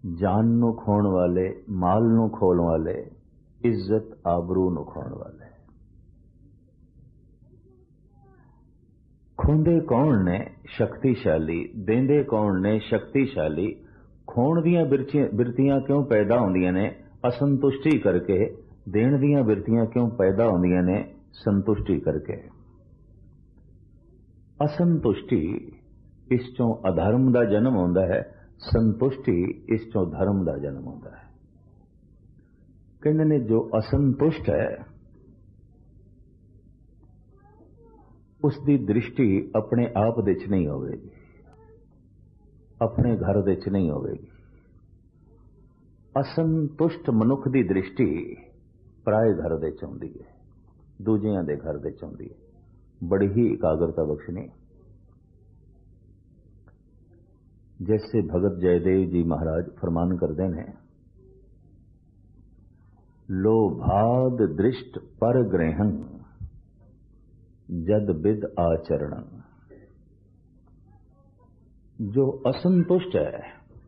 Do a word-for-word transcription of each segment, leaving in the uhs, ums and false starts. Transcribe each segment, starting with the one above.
ਜਾਨ ਨੂੰ ਖੋਣ ਵਾਲੇ, ਮਾਲ ਨੂੰ ਖੋਣ ਵਾਲੇ, ਇੱਜ਼ਤ ਆਬਰੂ ਨੂੰ ਖੋਣ ਵਾਲੇ। ਖੋਂਦੇ ਕੌਣ ਨੇ? ਸ਼ਕਤੀਸ਼ਾਲੀ। ਦੇਂਦੇ ਕੌਣ ਨੇ? ਸ਼ਕਤੀਸ਼ਾਲੀ। ਖੋਣ ਦੀਆਂ ਬਿਰਤੀਆਂ ਕਿਉਂ ਪੈਦਾ ਹੁੰਦੀਆਂ ਨੇ? ਅਸੰਤੁਸ਼ਟੀ ਕਰਕੇ। ਦੇਣ ਦੀਆਂ ਬਿਰਤੀਆਂ ਕਿਉਂ ਪੈਦਾ ਹੁੰਦੀਆਂ ਨੇ? ਸੰਤੁਸ਼ਟੀ ਕਰਕੇ। ਅਸੰਤੁਸ਼ਟੀ, ਇਸ ਚੋਂ ਅਧਰਮ ਦਾ ਜਨਮ ਹੁੰਦਾ ਹੈ। ਸੰਤੁਸ਼ਟੀ, ਇਸ ਚੋਂ ਧਰਮ ਦਾ ਜਨਮ ਹੁੰਦਾ ਹੈ। ਕਹਿੰਦੇ ਨੇ ਜੋ ਅਸੰਤੁਸ਼ਟ ਹੈ ਉਸ ਦੀ ਦ੍ਰਿਸ਼ਟੀ ਆਪਣੇ ਆਪ ਦੇ ਚ ਨਹੀਂ ਹੋਵੇਗੀ, ਆਪਣੇ ਘਰ ਦੇ ਚ ਨਹੀਂ ਹੋਵੇਗੀ। ਅਸੰਤੁਸ਼ਟ ਮਨੁੱਖ ਦੀ ਦ੍ਰਿਸ਼ਟੀ ਪਰਾਏ ਘਰ ਦੇ ਚ ਆਉਂਦੀ ਹੈ, ਦੂਜਿਆਂ ਦੇ ਘਰ ਦੇ ਚ ਆਉਂਦੀ ਹੈ। ਬੜੀ ਹੀ ਇਕਾਗਰਤਾ ਬਖਸ਼ਣੀ। जैसे भगत जयदेव जी महाराज फरमान करते हैं, लोभाद दृष्ट पर ग्रहण जद बिद आचरण। जो असंतुष्ट है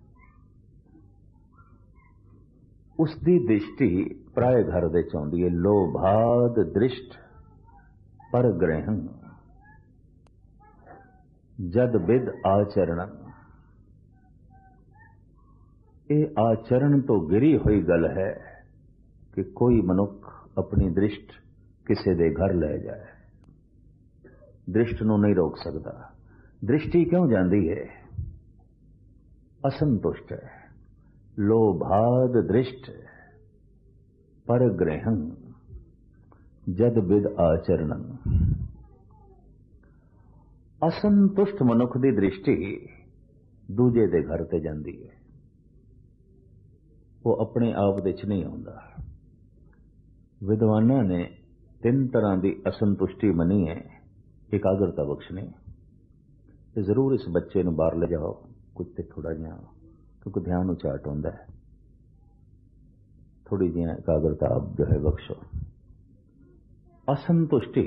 उसकी दृष्टि पराए घर दे चाहती है। लोभाद दृष्ट पर ग्रहण जद बिद आचरण। ਇਹ ਆਚरण ਤੋਂ ਗਿਰੀ ਹੋਈ ਗੱਲ ਹੈ ਕਿ ਕੋਈ ਮਨੁੱਖ ਆਪਣੀ ਦ੍ਰਿਸ਼ਟ ਕਿਸੇ ਦੇ ਘਰ ਲੈ ਜਾਏ, ਦ੍ਰਿਸ਼ਟ ਨੂੰ ਨਹੀਂ ਰੋਕ ਸਕਦਾ। ਦ੍ਰਿਸ਼ਟੀ ਕਿਉਂ ਜਾਂਦੀ ਹੈ? ਅਸੰਤੁਸ਼ਟ ਹੈ। ਲੋਭਾਦ ਦ੍ਰਿਸ਼ਟ ਪਰ ਗ੍ਰਹਿਣ ਜਦ ਬਿਦ ਆਚਰਨ। ਅਸੰਤੁਸ਼ਟ ਮਨੁੱਖ ਦੀ ਦ੍ਰਿਸ਼ਟੀ ਦੂਜੇ ਦੇ ਘਰ ਤੇ ਜਾਂਦੀ ਹੈ, ਉਹ ਆਪਣੇ ਆਪ ਦੇ ਚ ਨਹੀਂ ਆਉਂਦਾ। ਵਿਦਵਾਨਾਂ ਨੇ ਤਿੰਨ ਤਰ੍ਹਾਂ ਦੀ ਅਸੰਤੁਸ਼ਟੀ ਮੰਨੀ ਹੈ ਇਕਾਗਰਤਾ ਬਖਸ਼ਣੀ। ਤੇ ਜ਼ਰੂਰ ਇਸ ਬੱਚੇ ਨੂੰ ਬਾਹਰ ਲੈ ਜਾਓ ਕੁਝ ਤੇ ਥੋੜਾ ਜਿਹਾ, ਕਿਉਂਕਿ ਧਿਆਨ ਉਚਾਟ ਹੁੰਦਾ ਹੈ। ਥੋੜੀ ਜਿਹੀ ਇਕਾਗਰਤਾ ਆਪ ਜੋ ਹੈ ਬਖਸ਼ੋ। ਅਸੰਤੁਸ਼ਟੀ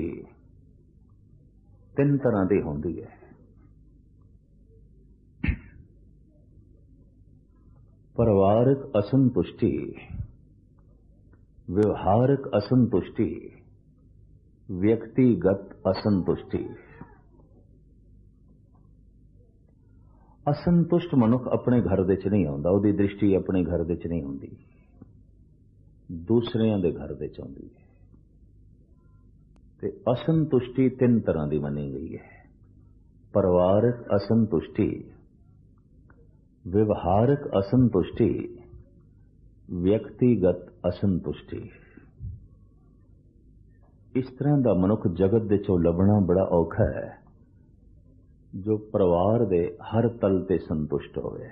ਤਿੰਨ ਤਰ੍ਹਾਂ ਦੀ ਹੁੰਦੀ ਹੈ। परिवारिक असंतुष्टि, व्यवहारिक असंतुष्टि, व्यक्तिगत असंतुष्टि। असंतुष्ट मनुख अपने घर दे च नहीं आउंदा, ਉਹਦੀ दृष्टि अपने घर दे च नहीं ਹੁੰਦੀ, ਦੂਸਰਿਆਂ ਦੇ ਘਰ ਦੇ ਚ ਆਉਂਦੀ ਹੈ। ਤੇ असंतुष्टि ਤਿੰਨ ਤਰ੍ਹਾਂ ਦੀ ਮੰਨੀ ਗਈ ਹੈ। परिवारिक असंतुष्टि, व्यवहारिक असंतुष्टि, व्यक्तिगत असंतुष्टि। इस तरह का मनुख जगत दे चों लभना बड़ा औखा है जो परिवार दे हर तल ते संतुष्ट होवे।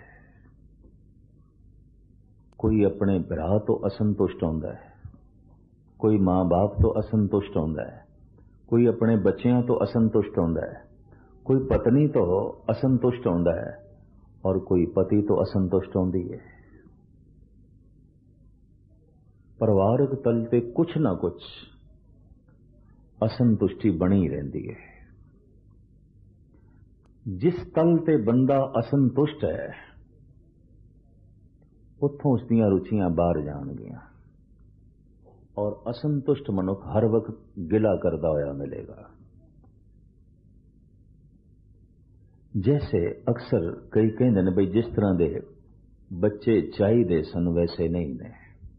कोई अपने भरा तो असंतुष्ट होंदा है, कोई मां बाप तो असंतुष्ट होंदा है, कोई अपने बच्चों तो असंतुष्ट होंदा है, कोई पत्नी तो असंतुष्ट होंदा है और कोई पति तो असंतुष्ट होंदी है। परिवारक तल पे कुछ ना कुछ असंतुष्टि बनी रहती है। जिस तल पे बंदा असंतुष्ट है उत्थों उसदियां रुचियां बाहर जाणगियां और असंतुष्ट मनुख हर वक्त गिला करदा होया मिलेगा। जैसे अक्सर कई कहते हैं भाई जिस तरह के बच्चे चाहिए सन वैसे नहीं ने,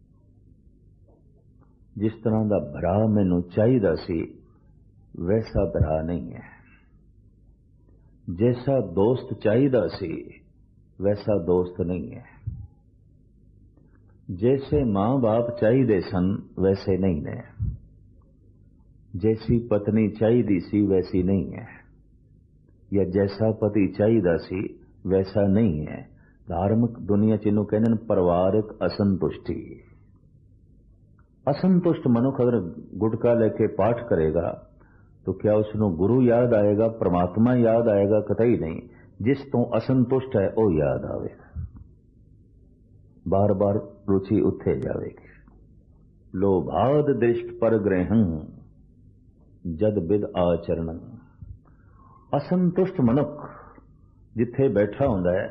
जिस तरह का भरा मैनू चाहिदा सी वैसा भरा नहीं है, जैसा दोस्त चाहिदा सी वैसा दोस्त नहीं है, जैसे मां बाप चाहिए सन वैसे नहीं ने, जैसी पत्नी चाहिदी सी वैसी नहीं है, या जैसा पति चाहिदा सी वैसा नहीं है। धार्मिक दुनिया च इन्हूं कहंदे ने परिवारिक असंतुष्टि। असंतुष्ट मनुख अगर गुटका लेके पाठ करेगा तो क्या उसनों गुरु याद आएगा, परमात्मा याद आएगा? कतई नहीं। जिस तो असंतुष्ट है वो याद आवेगा, बार बार रुचि उत्थे जाएगी। लोभाद दृष्ट पर ग्रहण जद बिद आचरण। असंतुष्ट मनुख जिथे बैठा होंदा है